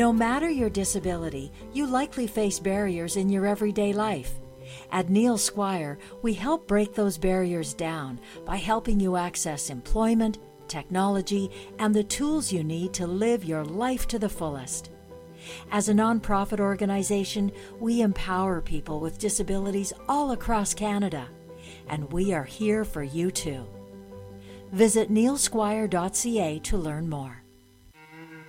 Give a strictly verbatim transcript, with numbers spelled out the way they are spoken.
No matter your disability, you likely face barriers in your everyday life. At Neil Squire, we help break those barriers down by helping you access employment, technology, and the tools you need to live your life to the fullest. As a nonprofit organization, we empower people with disabilities all across Canada, and we are here for you too. Visit neil squire dot c a to learn more.